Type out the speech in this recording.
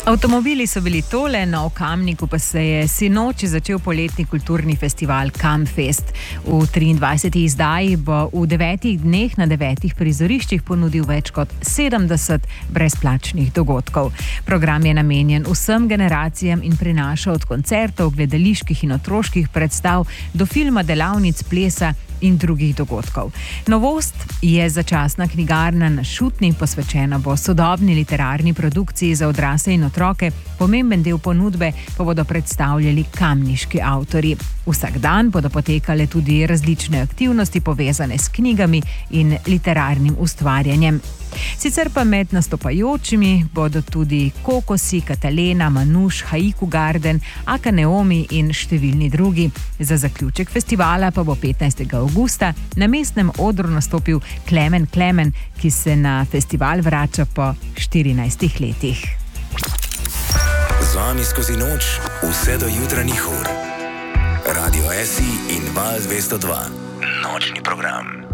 Avtomobili so bili tole, no v Kamniku pa se je sinoči začel poletni kulturni festival Kamfest. V 23. izdaji bo v 9 dneh na 9 prizoriščih ponudil več kot 70 brezplačnih dogodkov. Program je namenjen vsem generacijam in prinaša od koncertov, gledaliških in otroških predstav do filma, delavnic, plesa in drugih dogodkov. Novost je začasna knjigarna na Šutni, posvečena bo sodobni literarni produkciji za odrasle in otroke, pomemben del ponudbe pa bodo predstavljali kamniški avtorji. Vsak dan bodo potekale tudi različne aktivnosti povezane s knjigami in literarnim ustvarjanjem. Sicer pa med nastopajočimi bodo tudi Kokosi, Katalena, Manuš, Haiku Garden, Akaneomi in številni drugi. Za zaključek festivala pa bo 15. avgusta na mestnem odru nastopil Klemen Klemen, ki se na festival vrača po 14 letih. Z vami skozi noč, vse do jutranjih ur. Radio SI in Val 202. Nočni program.